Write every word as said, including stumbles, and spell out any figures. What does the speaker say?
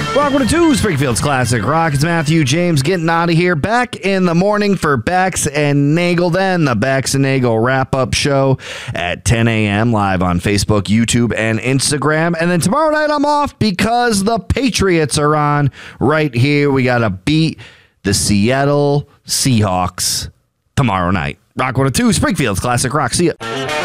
Rock one oh two, Springfield's Classic Rock. It's Matthew James getting out of here. Back in the morning for Bax and Nagel, then the Bax and Nagel wrap-up show at ten a.m. live on Facebook, YouTube, and Instagram. And then tomorrow night I'm off because the Patriots are on right here. We got to beat the Seattle Seahawks tomorrow night. Rock one oh two, Springfield's Classic Rock. See ya.